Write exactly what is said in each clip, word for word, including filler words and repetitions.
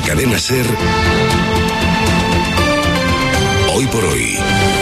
Cadena SER, Hoy por Hoy,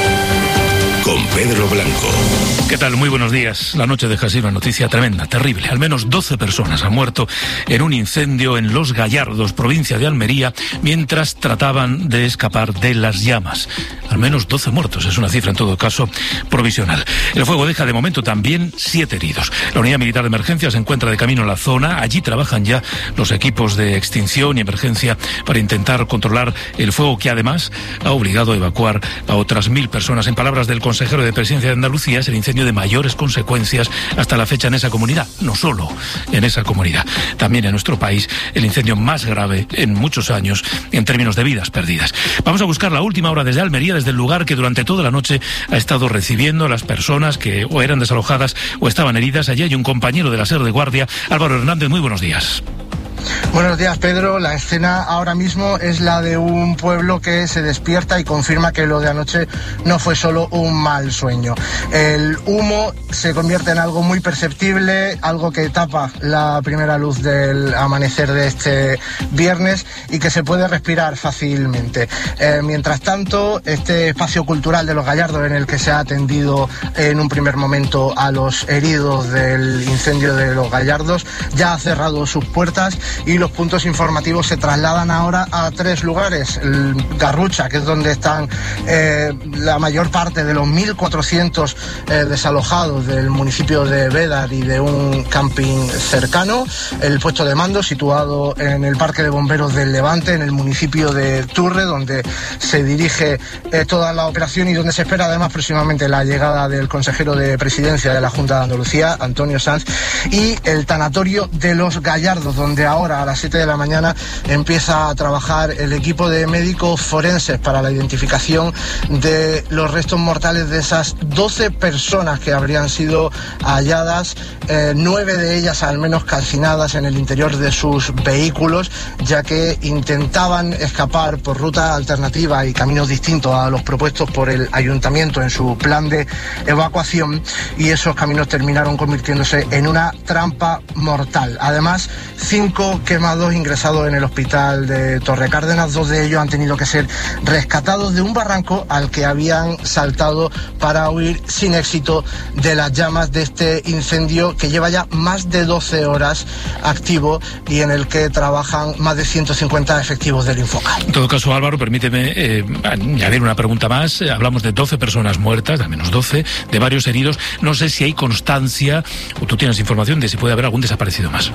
con Pedro Blanco. ¿Qué tal? Muy buenos días. La noche deja así una noticia tremenda, terrible. Al menos doce personas han muerto en un incendio en Los Gallardos, provincia de Almería, mientras trataban de escapar de las llamas. Al menos doce muertos, es una cifra en todo caso provisional. El fuego deja de momento también siete heridos. La unidad militar de emergencia se encuentra de camino a la zona. Allí trabajan ya los equipos de extinción y emergencia para intentar controlar el fuego, que además ha obligado a evacuar a otras mil personas. En palabras del consejero de Presidencia de Andalucía, es el incendio de mayores consecuencias hasta la fecha en esa comunidad. No solo en esa comunidad, también en nuestro país, el incendio más grave en muchos años en términos de vidas perdidas. Vamos a buscar la última hora desde Almería, desde el lugar que durante toda la noche ha estado recibiendo a las personas que o eran desalojadas o estaban heridas. Allí hay un compañero de la SER de Guardia, Álvaro Hernández. Muy buenos días. Buenos días, Pedro. La escena ahora mismo es la de un pueblo que se despierta y confirma que lo de anoche no fue solo un mal sueño. El humo se convierte en algo muy perceptible, algo que tapa la primera luz del amanecer de este viernes y que se puede respirar fácilmente. Eh, mientras tanto, este espacio cultural de Los Gallardos, en el que se ha atendido en un primer momento a los heridos del incendio de Los Gallardos, ya ha cerrado sus puertas y los puntos informativos se trasladan ahora a tres lugares. El Garrucha, que es donde están eh, la mayor parte de los mil cuatrocientos eh, desalojados del municipio de Bédar y de un camping cercano. El puesto de mando, situado en el Parque de Bomberos del Levante, en el municipio de Turre, donde se dirige eh, toda la operación y donde se espera además próximamente la llegada del consejero de Presidencia de la Junta de Andalucía, Antonio Sanz. Y el tanatorio de Los Gallardos, donde ahora a las siete de la mañana empieza a trabajar el equipo de médicos forenses para la identificación de los restos mortales de esas doce personas que habrían sido halladas, eh, nueve de ellas al menos calcinadas en el interior de sus vehículos, ya que intentaban escapar por ruta alternativa y caminos distintos a los propuestos por el ayuntamiento en su plan de evacuación, y esos caminos terminaron convirtiéndose en una trampa mortal. Además, cinco quemados ingresados en el hospital de Torrecárdenas. Dos de ellos han tenido que ser rescatados de un barranco al que habían saltado para huir sin éxito de las llamas de este incendio que lleva ya más de doce horas activo y en el que trabajan más de ciento cincuenta efectivos del Infoca. En todo caso, Álvaro, permíteme eh, añadir una pregunta más. Hablamos de doce personas muertas, al menos doce, de varios heridos. No sé si hay constancia o tú tienes información de si puede haber algún desaparecido más.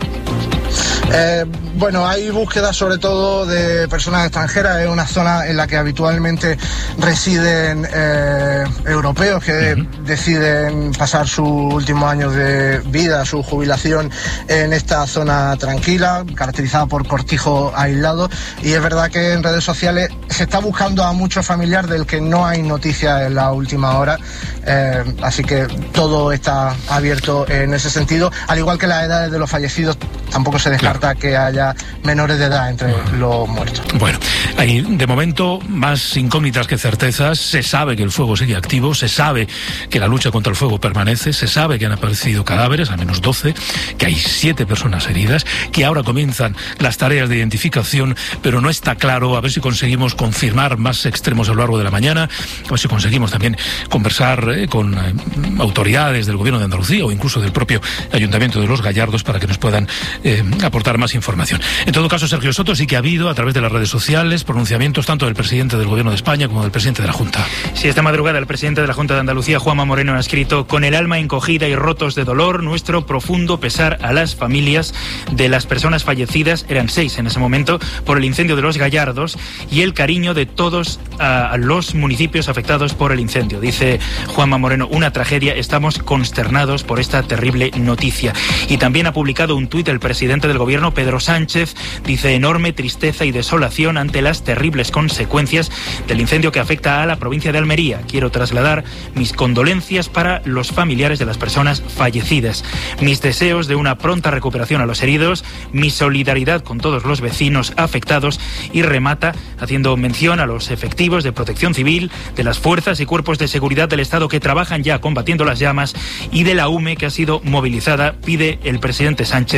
Eh, bueno, hay búsquedas sobre todo de personas extranjeras. Es una zona en la que habitualmente residen eh, europeos que uh-huh. deciden pasar sus últimos años de vida, su jubilación en esta zona tranquila, caracterizada por cortijo aislado. Y es verdad que en redes sociales se está buscando a muchos familiares del que no hay noticias en la última hora. Eh, así que todo está abierto en ese sentido, al igual que las edades de los fallecidos. Tampoco se descarta claro. que haya menores de edad entre bueno. los muertos. Bueno, hay de momento más incógnitas que certezas. Se sabe que el fuego sigue activo, se sabe que la lucha contra el fuego permanece, se sabe que han aparecido cadáveres, al menos doce, que hay siete personas heridas, que ahora comienzan las tareas de identificación, pero no está claro, a ver si conseguimos confirmar más extremos a lo largo de la mañana, a ver si conseguimos también conversar eh, con eh, autoridades del Gobierno de Andalucía o incluso del propio Ayuntamiento de Los Gallardos para que nos puedan Eh, aportar más información. En todo caso, Sergio Soto, sí que ha habido a través de las redes sociales pronunciamientos tanto del presidente del Gobierno de España como del presidente de la Junta. Sí, esta madrugada el presidente de la Junta de Andalucía, Juanma Moreno, ha escrito: con el alma encogida y rotos de dolor, nuestro profundo pesar a las familias de las personas fallecidas, eran seis en ese momento, por el incendio de Los Gallardos, y el cariño de todos a los municipios afectados por el incendio. Dice Juanma Moreno: una tragedia, estamos consternados por esta terrible noticia. Y también ha publicado un tuit el presidente del Gobierno, Pedro Sánchez, dice: enorme tristeza y desolación ante las terribles consecuencias del incendio que afecta a la provincia de Almería. Quiero trasladar mis condolencias para los familiares de las personas fallecidas, mis deseos de una pronta recuperación a los heridos, mi solidaridad con todos los vecinos afectados, y remata haciendo mención a los efectivos de protección civil, de las fuerzas y cuerpos de seguridad del Estado que trabajan ya combatiendo las llamas y de la U M E que ha sido movilizada. Pide el presidente Sánchez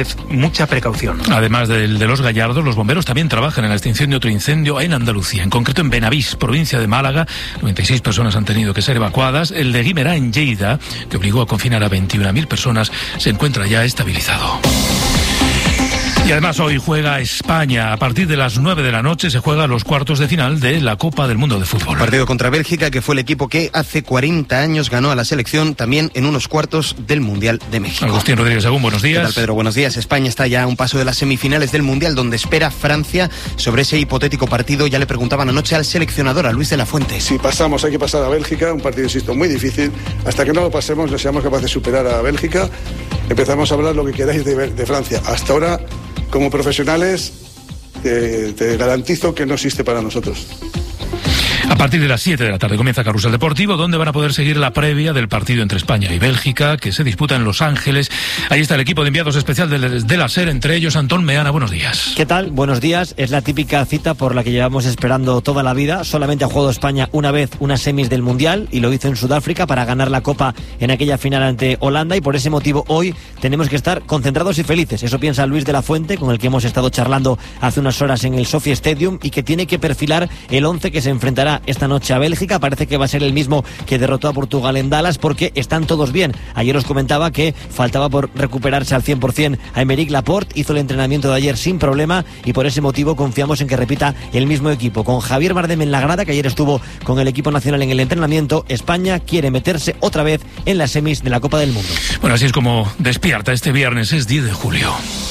mucha precaución. Además del de los Gallardos, los bomberos también trabajan en la extinción de otro incendio en Andalucía, en concreto en Benavís, provincia de Málaga. noventa y seis personas han tenido que ser evacuadas. El de Guimerá, en Lleida, que obligó a confinar a veintiuna mil personas, se encuentra ya estabilizado. Y además hoy juega España. A partir de las nueve de la noche se juegan los cuartos de final de la Copa del Mundo de Fútbol. Partido contra Bélgica, que fue el equipo que hace cuarenta años ganó a la selección también en unos cuartos del Mundial de México. Agustín Rodríguez Agún, buenos días. ¿Qué tal, Pedro? Buenos días. España está ya a un paso de las semifinales del Mundial, donde espera Francia. Sobre ese hipotético partido ya le preguntaban anoche al seleccionador, a Luis de la Fuente. Si pasamos hay que pasar a Bélgica, un partido, insisto, muy difícil. Hasta que no lo pasemos, no seamos capaces de superar a Bélgica, empezamos a hablar lo que queráis de, de Francia. Hasta ahora, como profesionales, te, te garantizo que no existe para nosotros. A partir de las siete de la tarde comienza Carrusel Deportivo, donde van a poder seguir la previa del partido entre España y Bélgica, que se disputa en Los Ángeles. Ahí está el equipo de enviados especial de, de la SER, entre ellos Antón Meana. Buenos días. ¿Qué tal? Buenos días. Es la típica cita por la que llevamos esperando toda la vida. Solamente ha jugado España una vez unas semis del Mundial y lo hizo en Sudáfrica para ganar la Copa en aquella final ante Holanda, y por ese motivo hoy tenemos que estar concentrados y felices. Eso piensa Luis de la Fuente, con el que hemos estado charlando hace unas horas en el Sophie Stadium, y que tiene que perfilar el once que se enfrentará esta noche a Bélgica. Parece que va a ser el mismo que derrotó a Portugal en Dallas, porque están todos bien. Ayer os comentaba que faltaba por recuperarse al cien por ciento a Aymeric Laporte. Hizo el entrenamiento de ayer sin problema y por ese motivo confiamos en que repita el mismo equipo. Con Javier Bardem en la grada, que ayer estuvo con el equipo nacional en el entrenamiento, España quiere meterse otra vez en las semis de la Copa del Mundo. Bueno, así es como despierta este viernes, es diez de julio.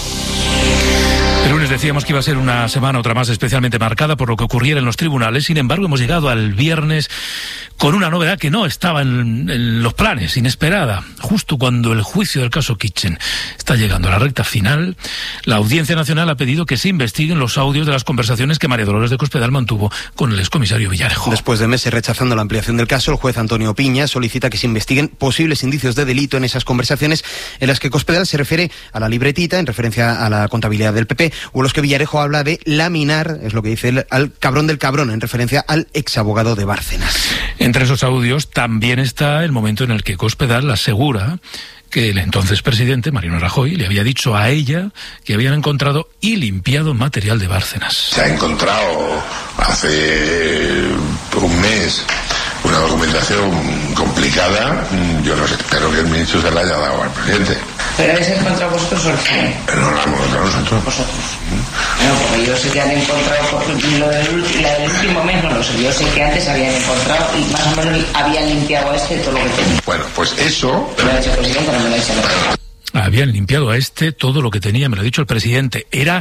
El lunes decíamos que iba a ser una semana otra más especialmente marcada por lo que ocurriera en los tribunales. Sin embargo, hemos llegado al viernes con una novedad que no estaba en, en los planes, inesperada. Justo cuando el juicio del caso Kitchen está llegando a la recta final, la Audiencia Nacional ha pedido que se investiguen los audios de las conversaciones que María Dolores de Cospedal mantuvo con el excomisario Villarejo. Después de meses rechazando la ampliación del caso, el juez Antonio Piña solicita que se investiguen posibles indicios de delito en esas conversaciones en las que Cospedal se refiere a la libretita en referencia a la contabilidad del P P, o los que Villarejo habla de laminar, es lo que dice él, al cabrón del cabrón, en referencia al exabogado de Bárcenas. Entre esos audios también está el momento en el que Cospedal asegura que el entonces presidente, Mariano Rajoy, le había dicho a ella que habían encontrado y limpiado material de Bárcenas. Se ha encontrado hace un mes una documentación complicada. Yo no sé, espero que el ministro se la haya dado al presidente. ¿Pero habéis encontrado vosotros o el G? Pero no la hemos encontrado nosotros. Vosotros. ¿Mm? No, porque yo sé que han encontrado, lo del, la del último mes no lo sé, yo sé que antes habían encontrado y más o menos habían limpiado a este todo lo que tenía. Bueno, pues eso... Me lo ha dicho el presidente, no me lo ha dicho el presidente. Habían limpiado a este todo lo que tenía, me lo ha dicho el presidente. Era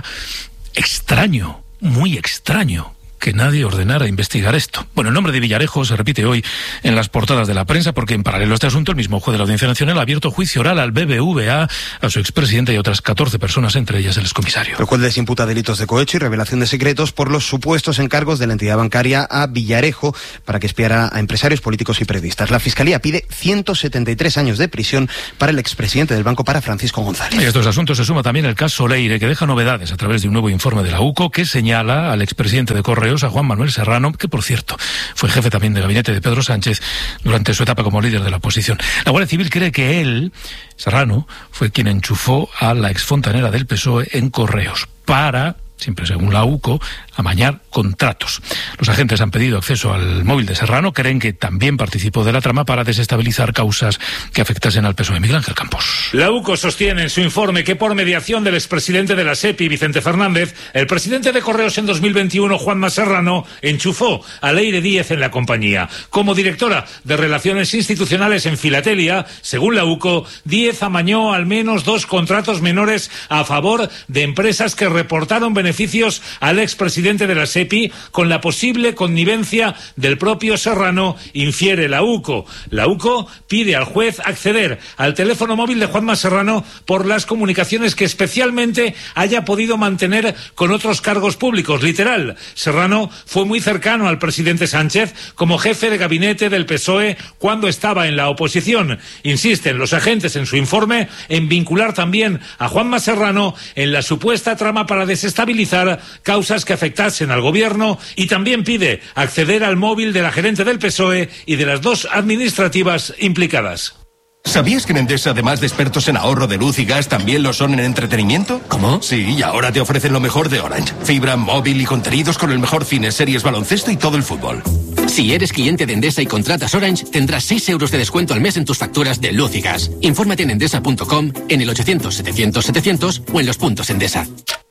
extraño, muy extraño, que nadie ordenara investigar esto. Bueno, el nombre de Villarejo se repite hoy en las portadas de la prensa porque en paralelo a este asunto el mismo juez de la Audiencia Nacional ha abierto juicio oral al B B V A, a su expresidente y a otras catorce personas, entre ellas el excomisario. El juez les imputa delitos de cohecho y revelación de secretos por los supuestos encargos de la entidad bancaria a Villarejo para que espiara a empresarios, políticos y periodistas. La Fiscalía pide ciento setenta y tres años de prisión para el expresidente del banco, para Francisco González. Y a estos asuntos se suma también el caso Leire, que deja novedades a través de un nuevo informe de la U C O que señala al expresidente de Correos, a Juan Manuel Serrano, que por cierto fue jefe también de gabinete de Pedro Sánchez durante su etapa como líder de la oposición. La Guardia Civil cree que él, Serrano, fue quien enchufó a la exfontanera del P S O E en Correos para, siempre según la U C O, amañar contratos. Los agentes han pedido acceso al móvil de Serrano, creen que también participó de la trama para desestabilizar causas que afectasen al P S O E. Miguel Ángel Campos. La U C O sostiene en su informe que por mediación del expresidente de la SEPI, Vicente Fernández, el presidente de Correos en dos mil veintiuno, Juanma Serrano, enchufó a Leire Díez en la compañía. Como directora de Relaciones Institucionales en Filatelia, según la U C O, Díez amañó al menos dos contratos menores a favor de empresas que reportaron beneficios al expresidente de la SEPI con la posible connivencia del propio Serrano, infiere la U C O. La U C O pide al juez acceder al teléfono móvil de Juanma Serrano por las comunicaciones que especialmente haya podido mantener con otros cargos públicos. Literal, Serrano fue muy cercano al presidente Sánchez como jefe de gabinete del P S O E cuando estaba en la oposición. Insisten los agentes en su informe en vincular también a Juanma Serrano en la supuesta trama para desestabilizar causas que afectasen al gobierno, y también pide acceder al móvil de la gerente del P S O E y de las dos administrativas implicadas. ¿Sabías que en Endesa, además de expertos en ahorro de luz y gas, también lo son en entretenimiento? ¿Cómo? Sí, y ahora te ofrecen lo mejor de Orange. Fibra, móvil y contenidos con el mejor cine, series, baloncesto y todo el fútbol. Si eres cliente de Endesa y contratas Orange, tendrás seis euros de descuento al mes en tus facturas de luz y gas. Infórmate en endesa punto com, en el ochocientos setecientos setecientos o en los puntos Endesa.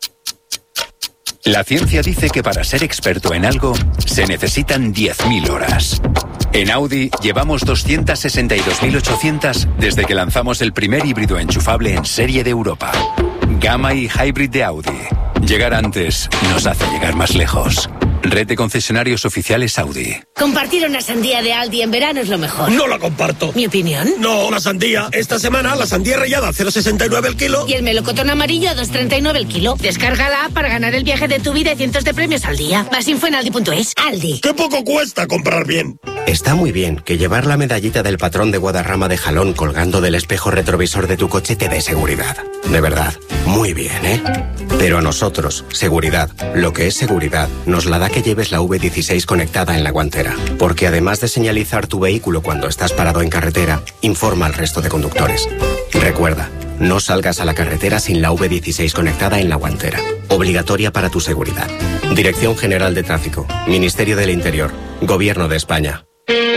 La ciencia dice que para ser experto en algo se necesitan diez mil horas. En Audi llevamos doscientas sesenta y dos mil ochocientas desde que lanzamos el primer híbrido enchufable en serie de Europa. Gamma y Hybrid de Audi. Llegar antes nos hace llegar más lejos. Red de concesionarios oficiales Audi. Compartir una sandía de Aldi en verano es lo mejor. No la comparto. ¿Mi opinión? No, la sandía. Esta semana la sandía rallada a cero coma sesenta y nueve el kilo. Y el melocotón amarillo a dos coma treinta y nueve el kilo. Descárgala para ganar el viaje de tu vida y cientos de premios al día. Más info en aldi punto es. Aldi. ¡Qué poco cuesta comprar bien! Está muy bien que llevar la medallita del patrón de Guadarrama de Jalón colgando del espejo retrovisor de tu coche te dé seguridad. De verdad, muy bien, ¿eh? Pero a nosotros, seguridad, lo que es seguridad, nos la da que lleves la V dieciséis conectada en la guantera. Porque además de señalizar tu vehículo cuando estás parado en carretera, informa al resto de conductores. Recuerda, no salgas a la carretera sin la V dieciséis conectada en la guantera. Obligatoria para tu seguridad. Dirección General de Tráfico, Ministerio del Interior, Gobierno de España.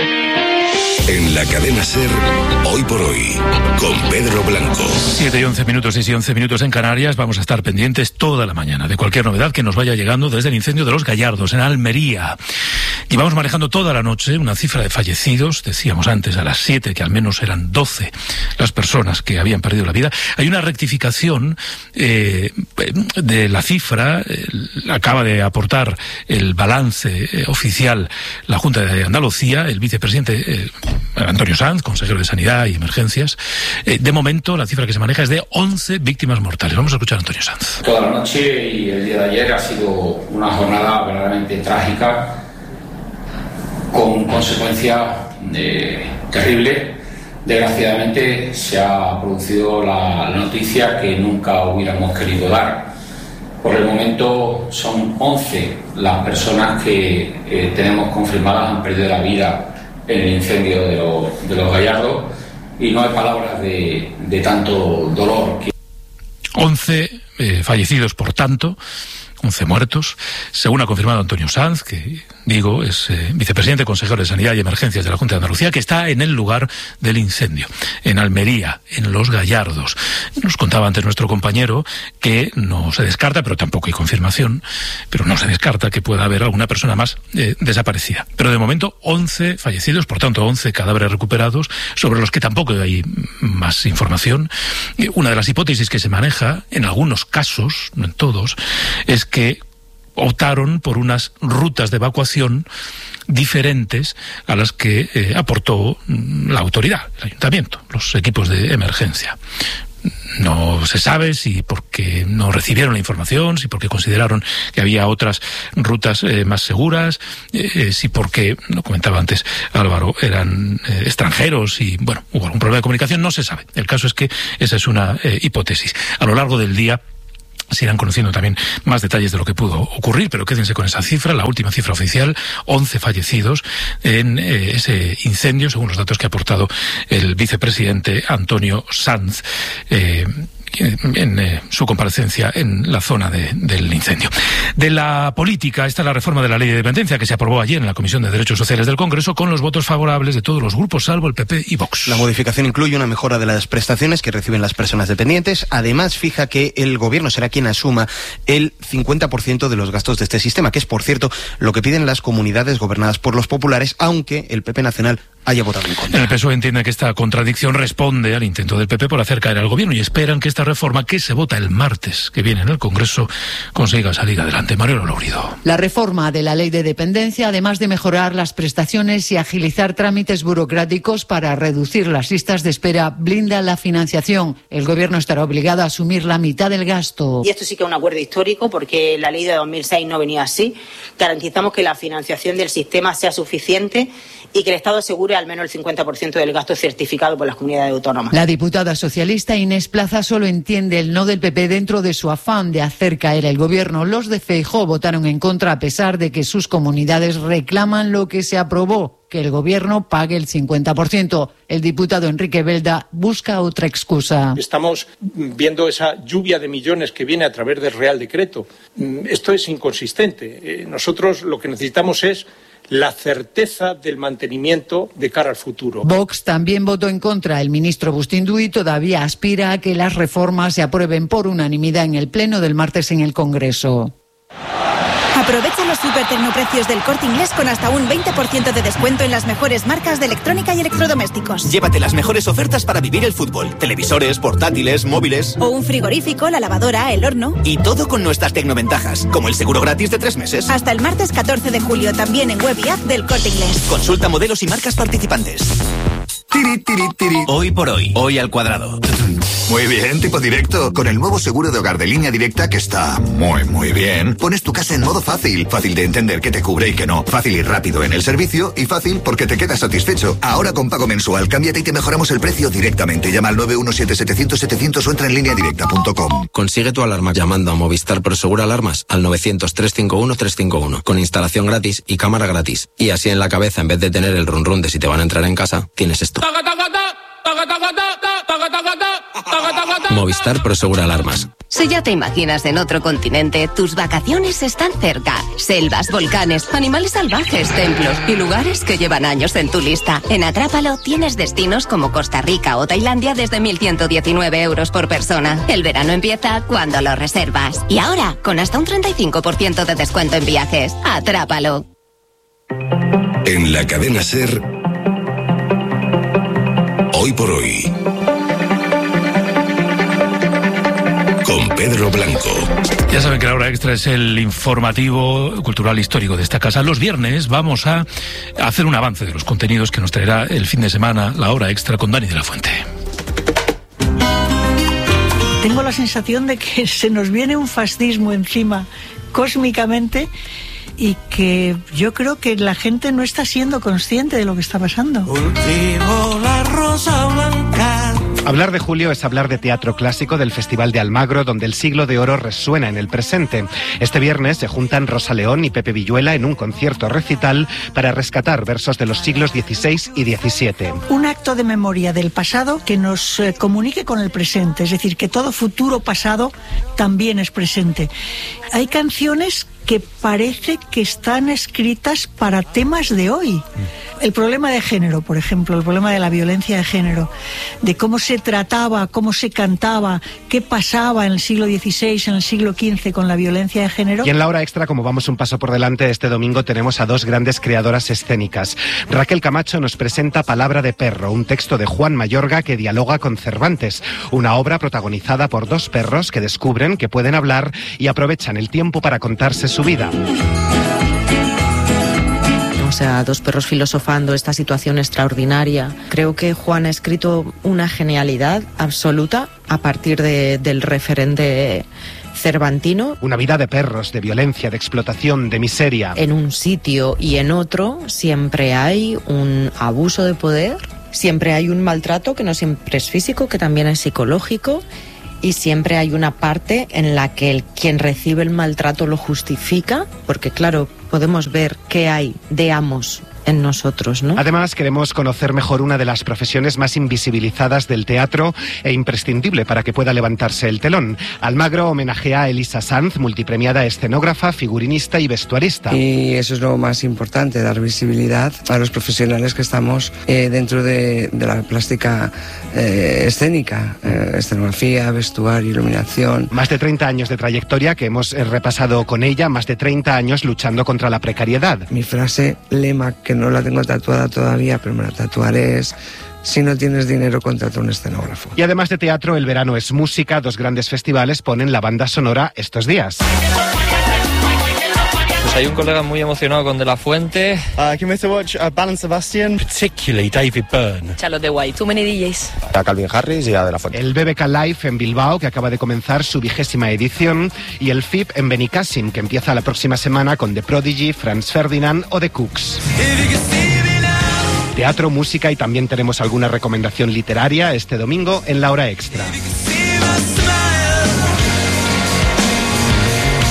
En la cadena SER, hoy por hoy, con Pedro Blanco. siete y once minutos, seis y once minutos en Canarias. Vamos a estar pendientes toda la mañana de cualquier novedad que nos vaya llegando desde el incendio de Los Gallardos, en Almería. Llevamos manejando toda la noche una cifra de fallecidos. Decíamos antes a las siete que al menos eran doce las personas que habían perdido la vida. Hay una rectificación eh, de la cifra. Eh, acaba de aportar el balance eh, oficial la Junta de Andalucía, el vicepresidente eh, Antonio Sanz, consejero de Sanidad y Emergencias. Eh, de momento, la cifra que se maneja es de once víctimas mortales. Vamos a escuchar a Antonio Sanz. Toda la noche y el día de ayer ha sido una jornada verdaderamente trágica, con consecuencias eh, terribles. Desgraciadamente se ha producido la, la noticia que nunca hubiéramos querido dar. Por el momento son once las personas que eh, tenemos confirmadas han perdido la vida en el incendio de, lo, de Los Gallardos, y no hay palabras de, de tanto dolor. once eh, fallecidos, por tanto, once muertos, según ha confirmado Antonio Sanz, que digo es eh, vicepresidente, consejero de Sanidad y Emergencias de la Junta de Andalucía, que está en el lugar del incendio, en Almería, en Los Gallardos. Nos contaba antes nuestro compañero que no se descarta, pero tampoco hay confirmación, pero no se descarta que pueda haber alguna persona más eh, desaparecida. Pero de momento once fallecidos, por tanto once cadáveres recuperados, sobre los que tampoco hay más información. Una de las hipótesis que se maneja, en algunos casos, no en todos, es que optaron por unas rutas de evacuación diferentes a las que eh, aportó la autoridad, el ayuntamiento, los equipos de emergencia. No se sabe si porque no recibieron la información, si porque consideraron que había otras rutas eh, más seguras, eh, si porque, lo comentaba antes Álvaro, eran eh, extranjeros y, bueno, hubo algún problema de comunicación, no se sabe. El caso es que esa es una eh, hipótesis. A lo largo del día se irán conociendo también más detalles de lo que pudo ocurrir, pero quédense con esa cifra, la última cifra oficial, once fallecidos en eh, ese incendio, según los datos que ha aportado el vicepresidente Antonio Sanz eh, en eh, su comparecencia en la zona de, del incendio. De la política, está la reforma de la Ley de Dependencia que se aprobó ayer en la Comisión de Derechos Sociales del Congreso con los votos favorables de todos los grupos, salvo el P P y Vox. La modificación incluye una mejora de las prestaciones que reciben las personas dependientes. Además, fija que el Gobierno será quien asuma el cincuenta por ciento de los gastos de este sistema, que es, por cierto, lo que piden las comunidades gobernadas por los populares, aunque el P P nacional haya votado en contra. El P S O E entiende que esta contradicción responde al intento del P P por hacer caer al Gobierno y esperan que esta reforma, que se vota el martes que viene en el Congreso, consiga salir adelante. Mariano Laurido. La reforma de la Ley de Dependencia, además de mejorar las prestaciones y agilizar trámites burocráticos para reducir las listas de espera, blinda la financiación. El Gobierno estará obligado a asumir la mitad del gasto. Y esto sí que es un acuerdo histórico, porque la ley de dos mil seis no venía así. Garantizamos que la financiación del sistema sea suficiente y que el Estado asegure al menos el cincuenta por ciento del gasto certificado por las comunidades autónomas. La diputada socialista Inés Plaza solo entiende el no del P P dentro de su afán de hacer caer el Gobierno. Los de Feijóo votaron en contra a pesar de que sus comunidades reclaman lo que se aprobó. que el gobierno pague el cincuenta por ciento. El diputado Enrique Belda busca otra excusa. Estamos viendo esa lluvia de millones que viene a través del Real Decreto. Esto es inconsistente. Nosotros lo que necesitamos es la certeza del mantenimiento de cara al futuro. Vox también votó en contra. El ministro Bustinduy todavía aspira a que las reformas se aprueben por unanimidad en el pleno del martes en el Congreso. Aprovecha los super tecnoprecios del Corte Inglés con hasta un veinte por ciento de descuento en las mejores marcas de electrónica y electrodomésticos. Llévate las mejores ofertas para vivir el fútbol. Televisores, portátiles, móviles. O un frigorífico, la lavadora, el horno. Y todo con nuestras tecnoventajas, como el seguro gratis de tres meses. Hasta el martes catorce de julio, también en web y app del Corte Inglés. Consulta modelos y marcas participantes. Tiri, tiri, tiri. Hoy por hoy, hoy al cuadrado. Muy bien, tipo directo. Con el nuevo seguro de hogar de Línea Directa, que está muy, muy bien, pones tu casa en modo fácil. Fácil de entender qué te cubre y qué no. Fácil y rápido en el servicio y fácil porque te quedas satisfecho. Ahora con pago mensual, cámbiate y te mejoramos el precio directamente. Llama al nueve uno siete setecientos setecientos o entra en línea directa punto com. Consigue tu alarma llamando a Movistar Prosegura Alarmas al novecientos, trescientos cincuenta y uno, trescientos cincuenta y uno con instalación gratis y cámara gratis. Y así en la cabeza, en vez de tener el run run de si te van a entrar en casa, tienes esto. Movistar Prosegura Alarmas. Si ya te imaginas en otro continente, tus vacaciones están cerca. Selvas, volcanes, animales salvajes, templos y lugares que llevan años en tu lista. En Atrápalo tienes destinos como Costa Rica o Tailandia desde mil ciento diecinueve euros por persona. El verano empieza cuando lo reservas. Y ahora, con hasta un treinta y cinco por ciento de descuento en viajes. Atrápalo. En la cadena SER, Hoy por Hoy, con Pedro Blanco. Ya saben que la hora extra es el informativo cultural histórico de esta casa. Los viernes vamos a hacer un avance de los contenidos que nos traerá el fin de semana la hora extra con Dani de la Fuente. Tengo la sensación de que se nos viene un fascismo encima cósmicamente y que yo creo que la gente no está siendo consciente de lo que está pasando. Cultivo la rosa blanca. Hablar de Julio es hablar de teatro clásico del Festival de Almagro, donde el siglo de oro resuena en el presente. Este viernes se juntan Rosa León y Pepe Villuela en un concierto recital para rescatar versos de los siglos dieciséis y diecisiete. Un acto de memoria del pasado que nos eh, comunique con el presente, es decir, que todo futuro pasado también es presente. Hay canciones que parece que están escritas para temas de hoy. El problema de género, por ejemplo, el problema de la violencia de género, de cómo se trataba, cómo se cantaba, qué pasaba en el siglo dieciséis, en el siglo quince con la violencia de género. Y en la hora extra, como vamos un paso por delante, este domingo tenemos a dos grandes creadoras escénicas. Raquel Camacho nos presenta Palabra de perro, un texto de Juan Mayorga que dialoga con Cervantes, una obra protagonizada por dos perros que descubren que pueden hablar y aprovechan el tiempo para contarse su vida. O sea, dos perros filosofando esta situación extraordinaria. Creo que Juan ha escrito una genialidad absoluta a partir de, del referente cervantino. Una vida de perros, de violencia, de explotación, de miseria. En un sitio y en otro siempre hay un abuso de poder, siempre hay un maltrato que no siempre es físico, que también es psicológico. Y siempre hay una parte en la que el quien recibe el maltrato lo justifica, porque claro, podemos ver qué hay de amos en nosotros, ¿no? Además, queremos conocer mejor una de las profesiones más invisibilizadas del teatro e imprescindible para que pueda levantarse el telón. Almagro homenajea a Elisa Sanz, multipremiada escenógrafa, figurinista y vestuarista. Y eso es lo más importante, dar visibilidad a los profesionales que estamos eh, dentro de, de la plástica eh, escénica, eh, escenografía, vestuario, iluminación. Más de treinta años de trayectoria que hemos eh, repasado con ella, más de treinta años luchando contra la precariedad. Mi frase lema, que no la tengo tatuada todavía, pero me la tatuaré, es: si no tienes dinero, contrata un escenógrafo. Y además de teatro, el verano es música. Dos grandes festivales ponen la banda sonora estos días. Pues hay un colega muy emocionado con De La Fuente. Uh, can we watch uh, Bal and Sebastian? Particularly David Byrne. Charlotte de White. Too many D Js. A Calvin Harris y a De La Fuente. El B B K Live en Bilbao, que acaba de comenzar su vigésima edición. Y el F I P en Benicàssim, que empieza la próxima semana con The Prodigy, Franz Ferdinand o The Cooks. Teatro, música y también tenemos alguna recomendación literaria este domingo en la hora extra.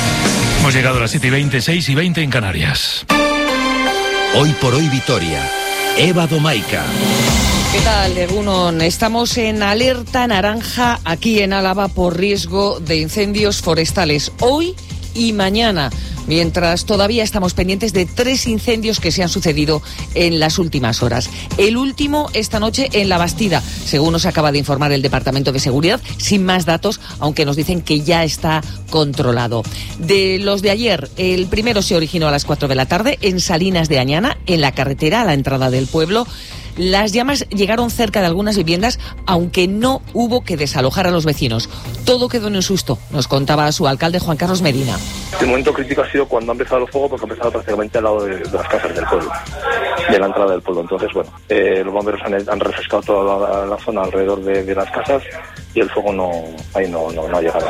Hemos llegado a las siete y veinte, seis y veinte en Canarias. Hoy por Hoy Vitoria Eva Domaica. ¿Qué tal, Egunon? Estamos en alerta naranja aquí en Álava por riesgo de incendios forestales hoy y mañana, mientras todavía estamos pendientes de tres incendios que se han sucedido en las últimas horas. El último esta noche en La Bastida, según nos acaba de informar el Departamento de Seguridad, sin más datos, aunque nos dicen que ya está controlado. De los de ayer, el primero se originó a las cuatro de la tarde en Salinas de Añana, en la carretera a la entrada del pueblo. Las llamas llegaron cerca de algunas viviendas, aunque no hubo que desalojar a los vecinos. Todo quedó en un susto, nos contaba su alcalde Juan Carlos Medina. El momento crítico ha sido cuando ha empezado el fuego, porque ha empezado prácticamente al lado de, de las casas del pueblo, de la entrada del pueblo. Entonces, bueno, eh, los bomberos han, han refrescado toda la, la zona alrededor de, de las casas y el fuego no, ahí no, no, no ha llegado.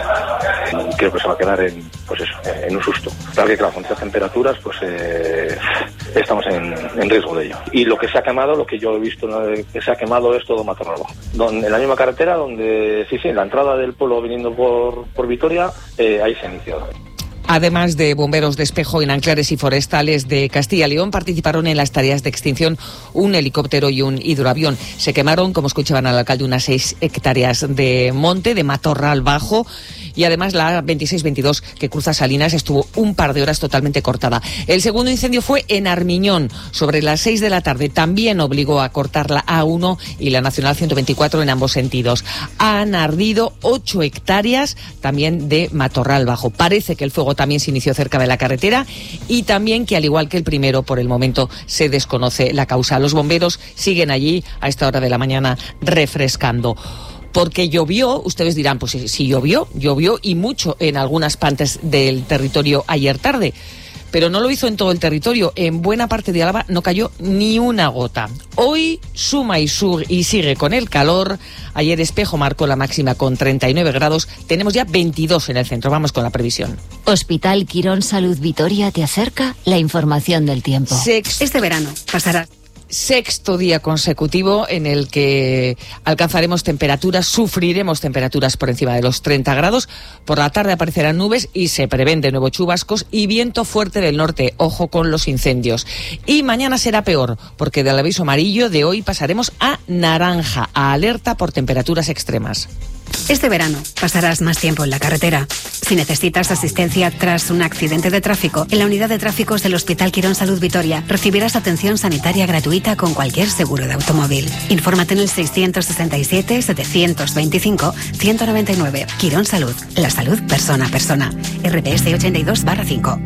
Y creo que se va a quedar en, pues eso, en un susto. Claro que, claro, con estas temperaturas, pues eh, estamos en, en riesgo de ello. Y lo que se ha quemado, lo que yo he visto que se ha quemado es todo Matorral Bajo. Donde, en la misma carretera, donde, sí, sí, en la entrada del pueblo viniendo por, por Vitoria, eh, ahí se ha iniciado. Además de bomberos de Espejo, Nanclares y forestales de Castilla y León, participaron en las tareas de extinción un helicóptero y un hidroavión. Se quemaron, como escuchaban al alcalde, unas seis hectáreas de monte, de matorral bajo, y además la veintiséis veintidós que cruza Salinas estuvo un par de horas totalmente cortada. El segundo incendio fue en Armiñón, sobre las seis de la tarde. También obligó a cortar la A uno y la Nacional ciento veinticuatro en ambos sentidos. Han ardido ocho hectáreas también de matorral bajo. Parece que el fuego también se inició cerca de la carretera y también que, al igual que el primero, por el momento se desconoce la causa. Los bomberos siguen allí a esta hora de la mañana refrescando. Porque llovió, ustedes dirán, pues sí, llovió, llovió y mucho en algunas partes del territorio ayer tarde, pero no lo hizo en todo el territorio. En buena parte de Álava no cayó ni una gota. Hoy suma y, su- y sigue con el calor. Ayer Espejo marcó la máxima con treinta y nueve grados. Tenemos ya veintidós en el centro. Vamos con la previsión. Hospital Quirón Salud Vitoria te acerca la información del tiempo. Sex- Este verano pasará. Sexto día consecutivo en el que alcanzaremos temperaturas, sufriremos temperaturas por encima de los treinta grados. Por la tarde aparecerán nubes y se prevén de nuevo chubascos y viento fuerte del norte. Ojo con los incendios. Y mañana será peor, porque del aviso amarillo de hoy pasaremos a naranja, a alerta por temperaturas extremas. Este verano pasarás más tiempo en la carretera. Si necesitas asistencia tras un accidente de tráfico, en la unidad de tráficos del Hospital Quirón Salud Vitoria recibirás atención sanitaria gratuita con cualquier seguro de automóvil. Infórmate en el seiscientos sesenta y siete, setecientos veinticinco, ciento noventa y nueve. Quirón Salud, la salud persona a persona. R P S ochenta y dos barra cinco.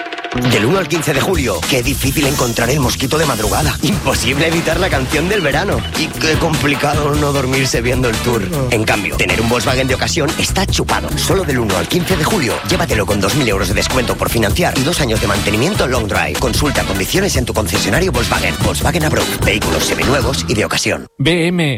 Del uno al quince de julio, qué difícil encontrar el mosquito de madrugada. Imposible evitar la canción del verano. Y qué complicado no dormirse viendo el tour. En cambio, tener un Volkswagen de ocasión está chupado. Solo del uno al quince de julio, llévatelo con dos mil euros de descuento por financiar y dos años de mantenimiento long drive. Consulta condiciones en tu concesionario Volkswagen. Volkswagen Approved. Vehículos seminuevos y de ocasión. B M.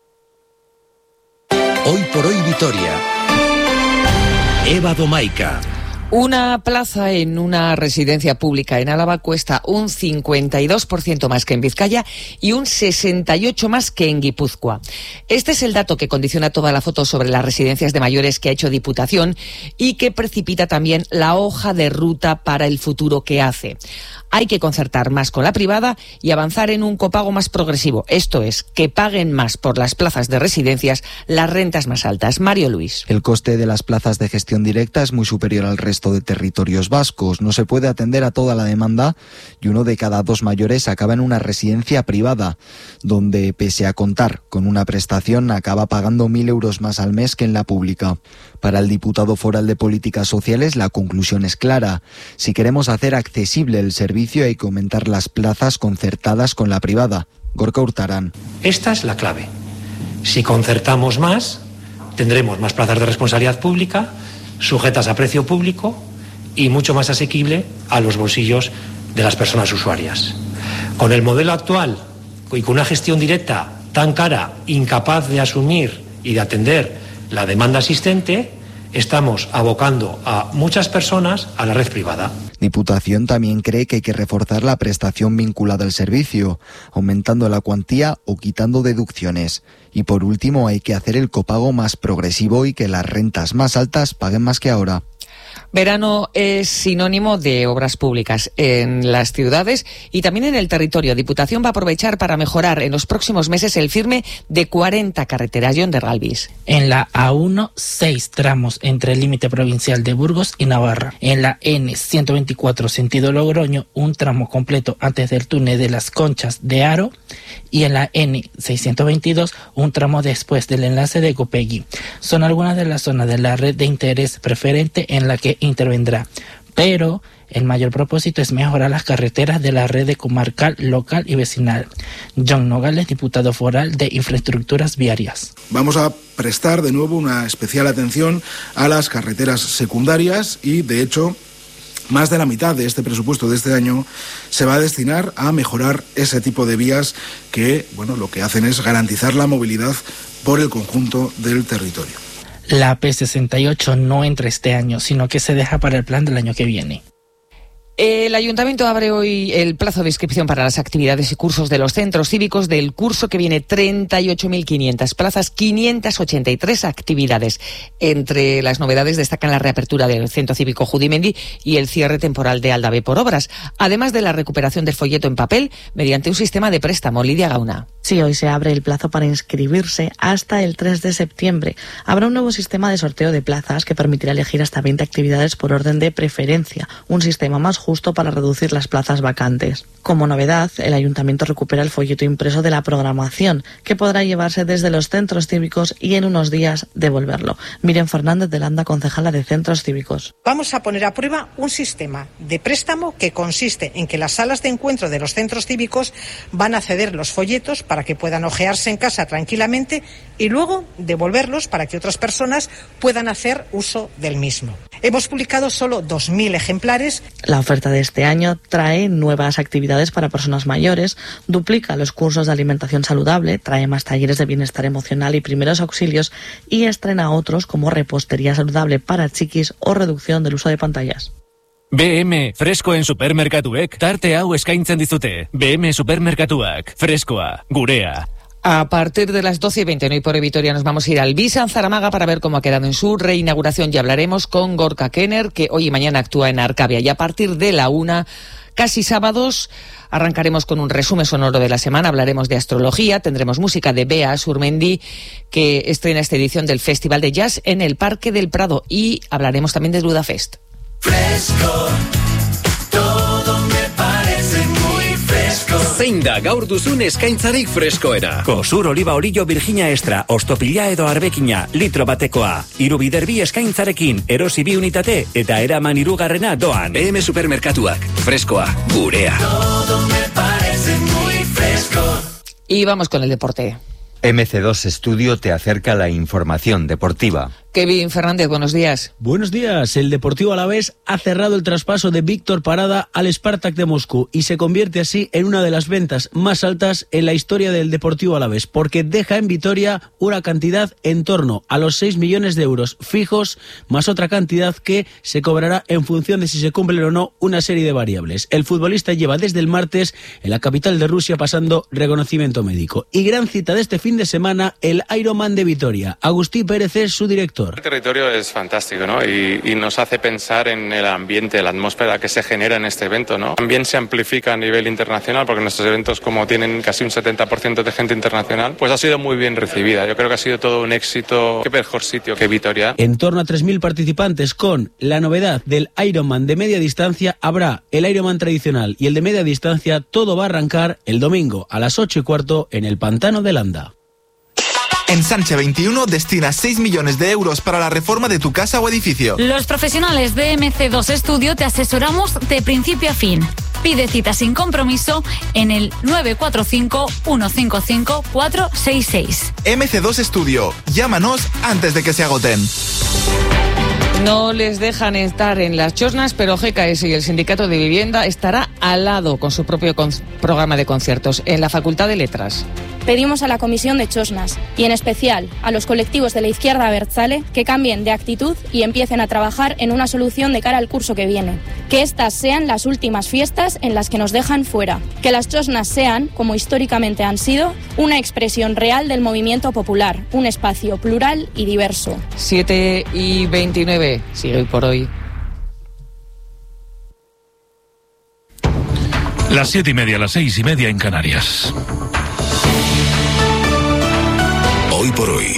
Hoy por hoy Vitoria. Eva Domaica. Una plaza en una residencia pública en Álava cuesta un cincuenta y dos por ciento más que en Vizcaya y un sesenta y ocho por ciento más que en Guipúzcoa. Este es el dato que condiciona toda la foto sobre las residencias de mayores que ha hecho Diputación y que precipita también la hoja de ruta para el futuro que hace. Hay que concertar más con la privada y avanzar en un copago más progresivo. Esto es, que paguen más por las plazas de residencias las rentas más altas. Mario Luis. El coste de las plazas de gestión directa es muy superior al resto de territorios vascos. No se puede atender a toda la demanda y uno de cada dos mayores acaba en una residencia privada, donde, pese a contar con una prestación, acaba pagando mil euros más al mes que en la pública. Para el diputado foral de Políticas Sociales, la conclusión es clara. Si queremos hacer accesible el servicio, hay que aumentar las plazas concertadas con la privada. Gorka Hurtarán. Esta es la clave. Si concertamos más, tendremos más plazas de responsabilidad pública, sujetas a precio público y mucho más asequible a los bolsillos de las personas usuarias. Con el modelo actual y con una gestión directa tan cara, incapaz de asumir y de atender la demanda existente, estamos abocando a muchas personas a la red privada. Diputación también cree que hay que reforzar la prestación vinculada al servicio, aumentando la cuantía o quitando deducciones. Y por último, hay que hacer el copago más progresivo y que las rentas más altas paguen más que ahora. Verano es sinónimo de obras públicas en las ciudades y también en el territorio. Diputación va a aprovechar para mejorar en los próximos meses el firme de cuarenta carreteras. John de Ralvis. En la A uno, seis tramos entre el límite provincial de Burgos y Navarra. En la N ciento veinticuatro, sentido Logroño, un tramo completo antes del túnel de las Conchas de Haro. Y en la N seiscientos veintidós, un tramo después del enlace de Copegui. Son algunas de las zonas de la red de interés preferente en la que intervendrá, pero el mayor propósito es mejorar las carreteras de la red de comarcal, local y vecinal. John Nogales, diputado foral de Infraestructuras Viarias. Vamos a prestar de nuevo una especial atención a las carreteras secundarias y, de hecho, más de la mitad de este presupuesto de este año se va a destinar a mejorar ese tipo de vías que, bueno, lo que hacen es garantizar la movilidad por el conjunto del territorio. La P sesenta y ocho no entra este año, sino que se deja para el plan del año que viene. El Ayuntamiento abre hoy el plazo de inscripción para las actividades y cursos de los centros cívicos del curso que viene. Treinta y ocho mil quinientas plazas, quinientas ochenta y tres actividades. Entre las novedades destacan la reapertura del Centro Cívico Judimendi y el cierre temporal de Aldave por obras, además de la recuperación del folleto en papel mediante un sistema de préstamo. Lidia Gauna. Sí, hoy se abre el plazo para inscribirse hasta el tres de septiembre. Habrá un nuevo sistema de sorteo de plazas que permitirá elegir hasta veinte actividades por orden de preferencia, un sistema más justo para reducir las plazas vacantes. Como novedad, el Ayuntamiento recupera el folleto impreso de la programación, que podrá llevarse desde los centros cívicos y en unos días devolverlo. Miren Fernández de Landa, concejala de Centros Cívicos. Vamos a poner a prueba un sistema de préstamo que consiste en que las salas de encuentro de los centros cívicos van a ceder los folletos para que puedan ojearse en casa tranquilamente y luego devolverlos para que otras personas puedan hacer uso del mismo. Hemos publicado solo dos mil ejemplares. La oferta de este año trae nuevas actividades para personas mayores, duplica los cursos de alimentación saludable, trae más talleres de bienestar emocional y primeros auxilios y estrena otros como repostería saludable para chiquis o reducción del uso de pantallas. B M, freskoen supermerkatuek tarte hau eskaintzen dizute. B M supermerkatuak, freskoa, gurea. A partir de las doce y veinte en Hoy por Hoy Vitoria nos vamos a ir al Bisa en Zaramaga para ver cómo ha quedado en su reinauguración y hablaremos con Gorka Kenner, que hoy y mañana actúa en Arcavia. Y a partir de la una, casi sábados, arrancaremos con un resumen sonoro de la semana, hablaremos de astrología, tendremos música de Bea Surmendi, que estrena esta edición del Festival de Jazz en el Parque del Prado, y hablaremos también de Budapest. Fresco, todo me parece muy fresco. Zein da gaur duzun eskaintzarik freskoena? Kosur oliba orillo Virginia Extra, ostopila edo arbekina, litro batekoa. Hiru bider bi eskaintzarekin, erosi bi unitate eta eraman hirugarrena doan. B M Supermerkatuak, freskoa, gurea. Todo me parece muy fresco. Y vamos con el deporte. M C dos Studio te acerca la información deportiva. Kevin Fernández, buenos días. Buenos días. El Deportivo Alavés ha cerrado el traspaso de Víctor Parada al Spartak de Moscú y se convierte así en una de las ventas más altas en la historia del Deportivo Alavés, porque deja en Vitoria una cantidad en torno a los seis millones de euros fijos, más otra cantidad que se cobrará en función de si se cumplen o no una serie de variables. El futbolista lleva desde el martes en la capital de Rusia pasando reconocimiento médico. Y gran cita de este fin de semana, el Ironman de Vitoria. Agustí Pérez es su director. El territorio es fantástico, ¿no? Y, y nos hace pensar en el ambiente, la atmósfera que se genera en este evento, ¿no? También se amplifica a nivel internacional, porque nuestros eventos, como tienen casi un setenta por ciento de gente internacional, pues ha sido muy bien recibida. Yo creo que ha sido todo un éxito. Qué mejor sitio que Vitoria. En torno a tres mil participantes, con la novedad del Ironman de media distancia, habrá el Ironman tradicional y el de media distancia. Todo va a arrancar el domingo a las ocho y cuarto en el Pantano de Landa. Ensanche veintiuno destina seis millones de euros para la reforma de tu casa o edificio. Los profesionales de M C dos Studio te asesoramos de principio a fin. Pide cita sin compromiso en el nueve cuatro cinco, uno cinco cinco, cuatro seis seis. M C dos Studio. Llámanos antes de que se agoten. No les dejan estar en las chosnas, pero G K S y el Sindicato de Vivienda estará al lado con su propio con- programa de conciertos en la Facultad de Letras. Pedimos a la Comisión de Chosnas, y en especial a los colectivos de la izquierda abertzale, que cambien de actitud y empiecen a trabajar en una solución de cara al curso que viene. Que estas sean las últimas fiestas en las que nos dejan fuera. Que las chosnas sean, como históricamente han sido, una expresión real del movimiento popular, un espacio plural y diverso. siete y veintinueve, sigue Hoy por Hoy. Las siete y media, las seis y media en Canarias. Hoy por hoy,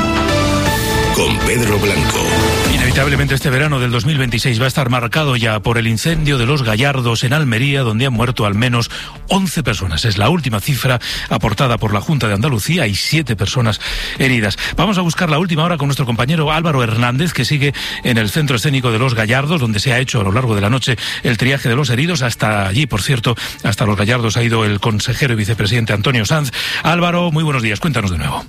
con Pedro Blanco. Inevitablemente este verano del dos mil veintiséis va a estar marcado ya por el incendio de Los Gallardos en Almería, donde han muerto al menos once personas. Es la última cifra aportada por la Junta de Andalucía y siete personas heridas. Vamos a buscar la última hora con nuestro compañero Álvaro Hernández, que sigue en el Centro Escénico de Los Gallardos, donde se ha hecho a lo largo de la noche el triaje de los heridos. Hasta allí, por cierto, hasta Los Gallardos ha ido el consejero y vicepresidente Antonio Sanz. Álvaro, muy buenos días, cuéntanos de nuevo.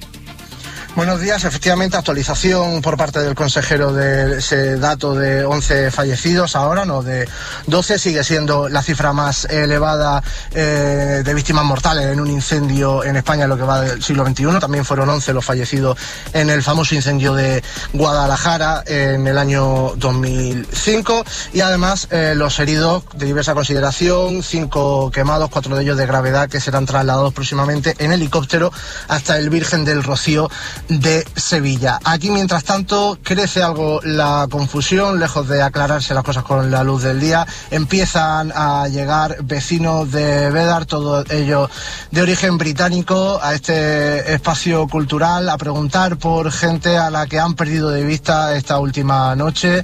Buenos días, efectivamente, actualización por parte del consejero de ese dato de once fallecidos, ahora no de doce, sigue siendo la cifra más elevada eh, de víctimas mortales en un incendio en España en lo que va del siglo veintiuno, también fueron once los fallecidos en el famoso incendio de Guadalajara en el año dos mil cinco, y además eh, los heridos de diversa consideración, cinco quemados, cuatro de ellos de gravedad, que serán trasladados próximamente en helicóptero hasta el Virgen del Rocío de Sevilla. Aquí, mientras tanto, crece algo la confusión, lejos de aclararse las cosas con la luz del día. Empiezan a llegar vecinos de Bédar, todos ellos de origen británico, a este espacio cultural, a preguntar por gente a la que han perdido de vista esta última noche,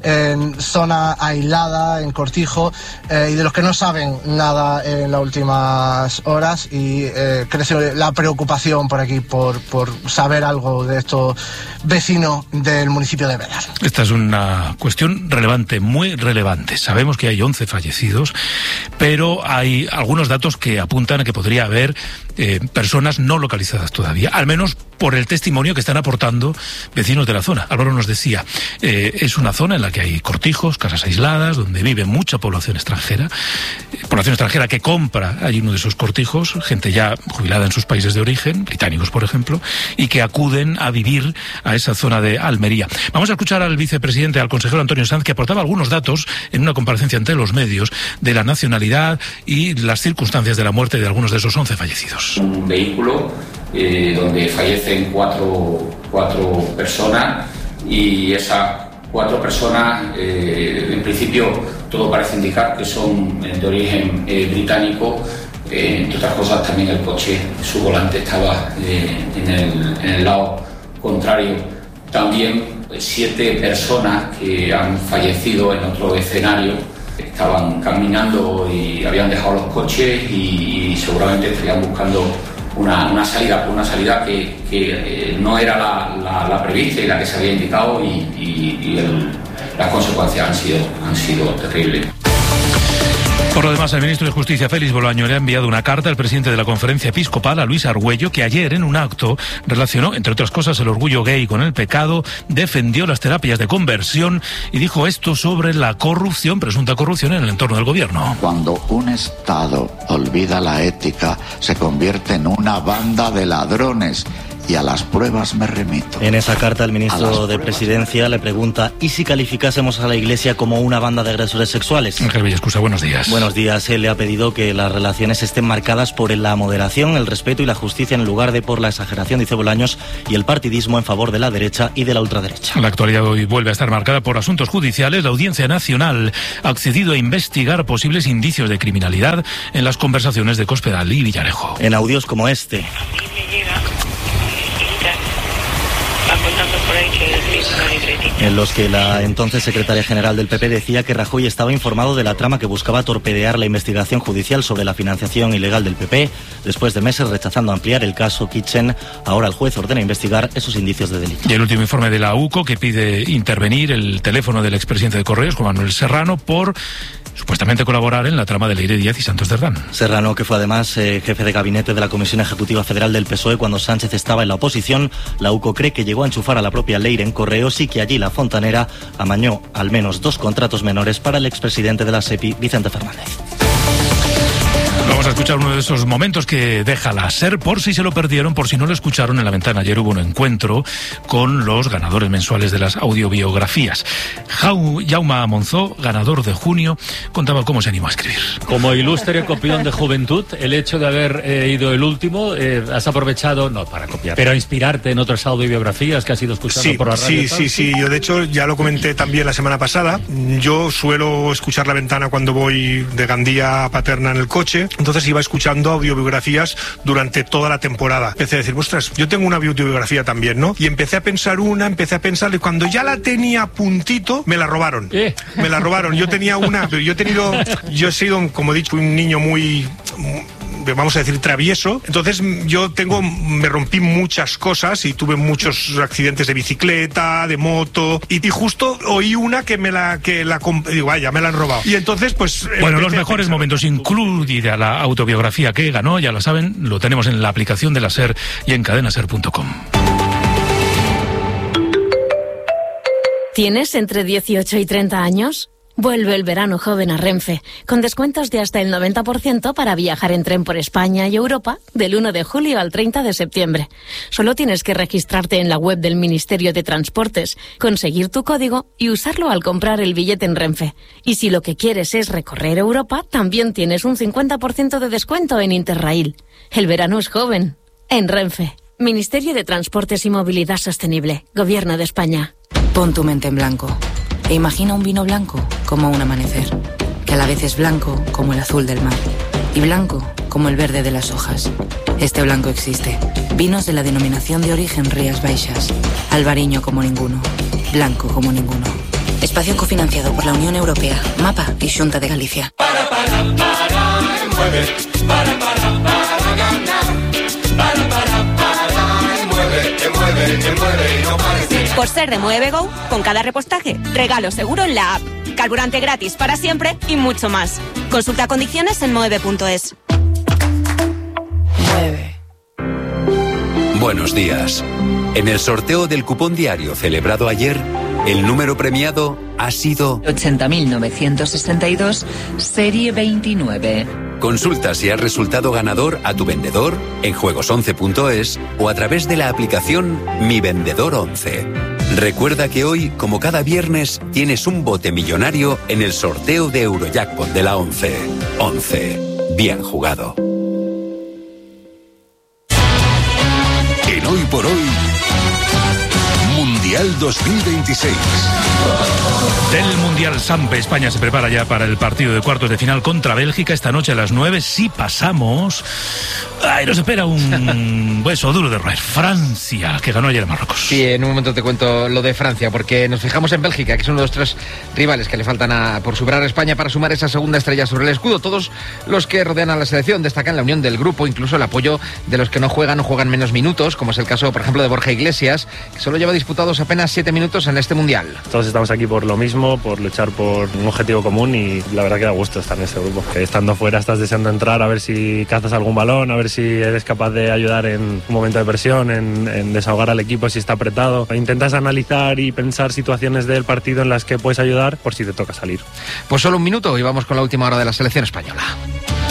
en zona aislada, en Cortijo, eh, y de los que no saben nada en las últimas horas, y eh, crece la preocupación por aquí, por, por saber algo algo de estos vecinos del municipio de Bédar. Esta es una cuestión relevante, muy relevante. Sabemos que hay once fallecidos, pero hay algunos datos que apuntan a que podría haber eh, personas no localizadas todavía, al menos por el testimonio que están aportando vecinos de la zona. Álvaro nos decía, eh, es una zona en la que hay cortijos, casas aisladas, donde vive mucha población extranjera, eh, población extranjera que compra allí uno de esos cortijos, gente ya jubilada en sus países de origen, británicos por ejemplo, y que acuden a vivir a esa zona de Almería. Vamos a escuchar al vicepresidente, al consejero Antonio Sanz, que aportaba algunos datos en una comparecencia ante los medios de la nacionalidad y las circunstancias de la muerte de algunos de esos once fallecidos. Un vehículo eh, donde fallecen cuatro, cuatro personas, y esas cuatro personas, eh, en principio, todo parece indicar que son de origen eh, británico. Eh, entre otras cosas, también el coche, su volante estaba eh, en, el, en el lado contrario. También eh, siete personas que han fallecido en otro escenario estaban caminando y habían dejado los coches y, y seguramente estarían buscando una, una salida, una salida que, que eh, no era la, la, la prevista y la que se había indicado, y, y, y el, las consecuencias han sido, han sido terribles. Por lo demás, el ministro de Justicia, Félix Bolaño, le ha enviado una carta al presidente de la Conferencia Episcopal, a Luis Argüello, que ayer en un acto relacionó, entre otras cosas, el orgullo gay con el pecado, defendió las terapias de conversión y dijo esto sobre la corrupción, presunta corrupción en el entorno del gobierno. Cuando un Estado olvida la ética, se convierte en una banda de ladrones. Y a las pruebas me remito. En esa carta el ministro de Presidencia le pregunta, ¿y si calificásemos a la Iglesia como una banda de agresores sexuales? Ángel Villescusa, buenos días. Buenos días. Él le ha pedido que las relaciones estén marcadas por la moderación, el respeto y la justicia, en lugar de por la exageración, dice Bolaños, y el partidismo en favor de la derecha y de la ultraderecha. La actualidad hoy vuelve a estar marcada por asuntos judiciales. La Audiencia Nacional ha accedido a investigar posibles indicios de criminalidad en las conversaciones de Cospedal y Villarejo. En audios como este. En los que la entonces secretaria general del P P decía que Rajoy estaba informado de la trama que buscaba torpedear la investigación judicial sobre la financiación ilegal del P P. Después de meses rechazando ampliar el caso Kitchen, ahora el juez ordena investigar esos indicios de delito. Y el último informe de la U C O, que pide intervenir el teléfono del expresidente de Correos, Juan Manuel Serrano, por supuestamente colaborar en la trama de Leire Díaz y Santos Cerdán. Serrano, que fue además eh, jefe de gabinete de la Comisión Ejecutiva Federal del P S O E cuando Sánchez estaba en la oposición, la U C O cree que llegó a enchufar a la propia Leire en Correos y que allí la fontanera amañó al menos dos contratos menores para el expresidente de la SEPI, Vicente Fernández. Vamos a escuchar uno de esos momentos que deja la SER, por si se lo perdieron, por si no lo escucharon en La Ventana. Ayer hubo un encuentro con los ganadores mensuales de las audiobiografías. Jau, Jaume Monzó, ganador de junio, contaba cómo se animó a escribir. Como ilustre copión de juventud, el hecho de haber eh, ido el último, eh, has aprovechado, no para copiar, pero a inspirarte en otras audiobiografías que has ido escuchando sí, por la radio. Sí, sí, sí. Yo de hecho ya lo comenté también la semana pasada. Yo suelo escuchar La Ventana cuando voy de Gandía a Paterna en el coche. Entonces iba escuchando audiobiografías durante toda la temporada. Empecé a decir, ostras, yo tengo una audiobiografía también, ¿no? Y empecé a pensar una, empecé a pensar, y cuando ya la tenía a puntito, me la robaron. ¿Eh? Me la robaron. Yo tenía una, yo he tenido, yo he sido, como he dicho, un niño muy... vamos a decir, travieso. Entonces yo tengo, me rompí muchas cosas y tuve muchos accidentes de bicicleta, de moto, y, y justo oí una que me la, que la, digo, vaya, me la han robado. Y entonces, pues... Bueno, los mejores momentos, incluida la autobiografía que ganó, ya lo saben, lo tenemos en la aplicación de la SER y en cadena ser punto com. ¿Tienes entre dieciocho y treinta años? Vuelve el verano joven a Renfe, con descuentos de hasta el noventa por ciento para viajar en tren por España y Europa del uno de julio al treinta de septiembre. Solo tienes que registrarte en la web del Ministerio de Transportes, conseguir tu código y usarlo al comprar el billete en Renfe. Y si lo que quieres es recorrer Europa, también tienes un cincuenta por ciento de descuento en Interrail. El verano es joven. En Renfe. Ministerio de Transportes y Movilidad Sostenible. Gobierno de España. Pon tu mente en blanco. E imagina un vino blanco como un amanecer, que a la vez es blanco como el azul del mar y blanco como el verde de las hojas. Este blanco existe. Vinos de la denominación de origen Rías Baixas. Albariño como ninguno. Blanco como ninguno. Espacio cofinanciado por la Unión Europea, MAPA y Xunta de Galicia. Para, para, para, mueve. Para, para, para ganar. Para, para, para, mueve, que mueve, que mueve y no parece. Por ser de Mueve Go, con cada repostaje, regalo seguro en la app, carburante gratis para siempre y mucho más. Consulta condiciones en mueve punto es. Mueve. Buenos días. En el sorteo del cupón diario celebrado ayer, el número premiado ha sido ochenta mil novecientos sesenta y dos, serie veintinueve. Consulta si has resultado ganador a tu vendedor en juegos once punto es o a través de la aplicación Mi Vendedor once. Recuerda que hoy, como cada viernes, tienes un bote millonario en el sorteo de Eurojackpot de la once. once. Bien jugado. En Hoy por Hoy, Mundial dos mil veintiséis. Del Mundial Sampe, España se prepara ya para el partido de cuartos de final contra Bélgica esta noche a las nueve. Si pasamos, ay, nos espera un hueso duro de roer. Francia, que ganó ayer a Marruecos. Sí, en un momento te cuento lo de Francia, porque nos fijamos en Bélgica, que es uno de los tres rivales que le faltan a, por superar a España para sumar esa segunda estrella sobre el escudo. Todos los que rodean a la selección destacan la unión del grupo, incluso el apoyo de los que no juegan o juegan menos minutos, como es el caso, por ejemplo, de Borja Iglesias, que solo lleva disputados apenas siete minutos en este Mundial. Todos estamos aquí por lo mismo, por luchar por un objetivo común, y la verdad que da gusto estar en este grupo. Que estando fuera estás deseando entrar a ver si cazas algún balón, a ver si eres capaz de ayudar en un momento de presión, en, en desahogar al equipo si está apretado. Intentas analizar y pensar situaciones del partido en las que puedes ayudar por si te toca salir. Pues solo un minuto y vamos con la última hora de la selección española.